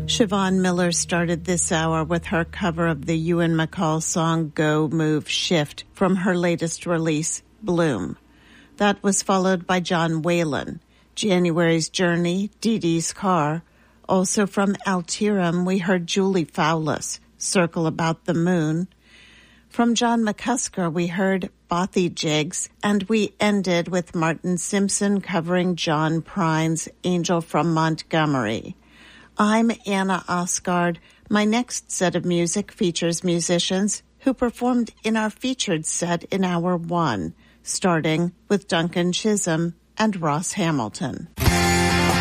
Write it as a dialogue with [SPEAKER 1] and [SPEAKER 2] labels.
[SPEAKER 1] Siobhan Miller started this hour with her cover of the Ewan MacColl song Go, Move, Shift from her latest release, Bloom. That was followed by John Whalen, January's Journey, Dee Dee's Car. Also from Altirum, we heard Julie Fowlis, Circle About the Moon. From John McCusker, we heard Bothy Jigs, and we ended with Martin Simpson covering John Prine's Angel from Montgomery. I'm Anna Osgard. My next set of music features musicians who performed in our featured set in Hour 1, starting with Duncan Chisholm and Ross Hamilton.